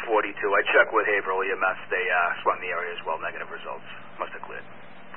42. I checked with Haverhill EMS. They swung the area as well. Negative results. Must have cleared.